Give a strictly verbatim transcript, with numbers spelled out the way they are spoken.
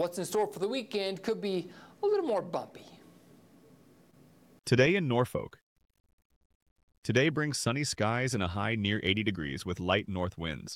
What's in store for the weekend could be a little more bumpy. Today in Norfolk. Today brings sunny skies and a high near eighty degrees with light north winds.